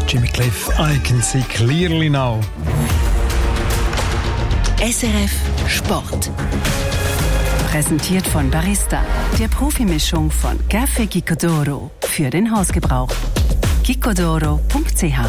Jimmy Cliff, I can see clearly now. SRF Sport. Präsentiert von Barista, der Profimischung von Café Gicodoro für den Hausgebrauch. gicodoro.ch.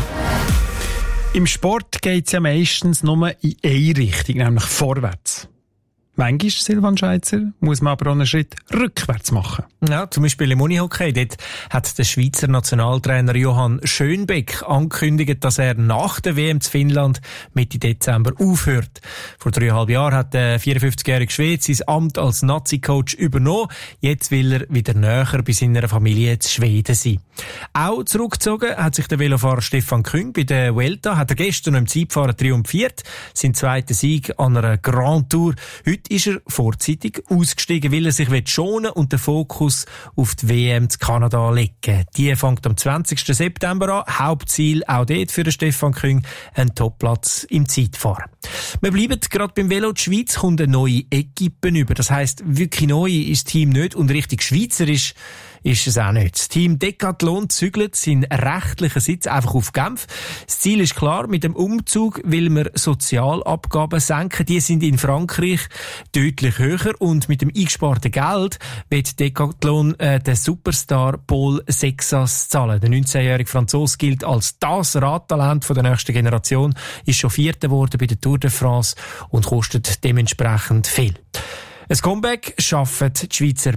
Im Sport geht es ja meistens nur in eine Richtung, nämlich vorwärts. Manchmal, Silvan Scheizer, muss man aber auch einen Schritt rückwärts machen. Ja, zum Beispiel im Unihockey. Dort hat der Schweizer Nationaltrainer Johann Schönbeck angekündigt, dass er nach der WM zu Finnland Mitte Dezember aufhört. Vor 3,5 Jahren hat der 54-jährige Schwede sein Amt als Nazi-Coach übernommen. Jetzt will er wieder näher bei seiner Familie zu Schweden sein. Auch zurückgezogen hat sich der Velofahrer Stefan Küng. Bei der Vuelta hat er gestern im Zeitfahren triumphiert. Sein zweiter Sieg an einer Grand Tour. Heute ist er vorzeitig ausgestiegen, weil er sich schonen und den Fokus auf die WM zu Kanada legen. Die fängt am 20. September an. Hauptziel auch dort für den Stefan Küng ein Topplatz im Zeitfahren. Wir bleiben gerade beim Velo. Die Schweiz kommt eine neue Equipe über. Das heisst, wirklich neu ist das Team nicht und richtig schweizerisch ist es auch nicht. Das Team Decathlon zügelt seinen rechtlichen Sitz einfach auf Genf. Das Ziel ist klar, mit dem Umzug will man Sozialabgaben senken. Die sind in Frankreich deutlich höher und mit dem eingesparten Geld wird Decathlon den Superstar Paul Sexas zahlen. Der 19-jährige Franzose gilt als das Radtalent der nächsten Generation, ist schon Vierter geworden bei der Tour de France und kostet dementsprechend viel. Ein Comeback schaffen die Schweizer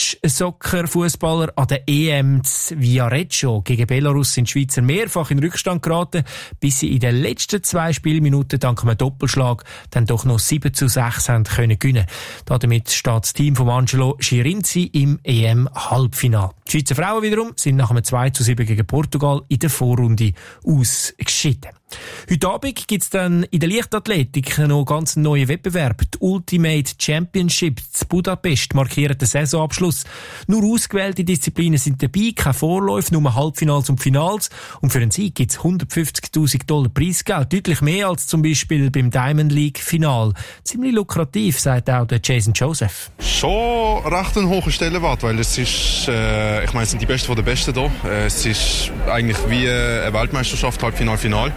Beach-Soccer-Fußballer an der EM Viareggio. Gegen Belarus sind die Schweizer mehrfach in Rückstand geraten, bis sie in den letzten 2 Spielminuten dank einem Doppelschlag dann doch noch 7:6 haben können gewinnen. Damit steht das Team von Angelo Schirinzi im EM-Halbfinale. Die Schweizer Frauen wiederum sind nach einem 2:7 gegen Portugal in der Vorrunde ausgeschieden. Heute Abend gibt's dann in der Leichtathletik noch ganz einen neuen Wettbewerb. Die Ultimate Championship zu Budapest markiert den Saisonabschluss. Nur ausgewählte Disziplinen sind dabei, keine Vorläufe, nur Halbfinals und Finals. Und für den Sieg gibt's $150.000 Preisgeld. Deutlich mehr als zum Beispiel beim Diamond League Final. Ziemlich lukrativ, sagt auch der Jason Joseph. Schon recht ein hoher Stellenwert, weil es ist, ich meine, es sind die Besten von den Besten da. Es ist eigentlich wie eine Weltmeisterschaft, Halbfinal, Final.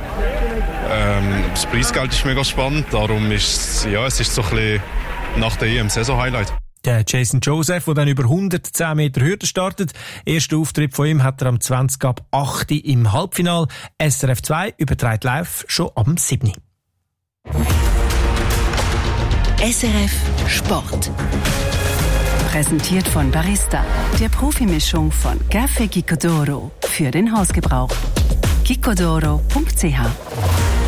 Das Preisgeld ist mega spannend, darum ist es ist so ein bisschen nach der EM Saison-Highlight. Der Jason Joseph, der dann über 110 Meter Hürde startet. Erster Auftritt von ihm hat er am 20:08 im Halbfinale. SRF 2 überträgt live schon am 7. SRF Sport. Präsentiert von Barista, der Profimischung von Café Gicodoro für den Hausgebrauch. gicodoro.ch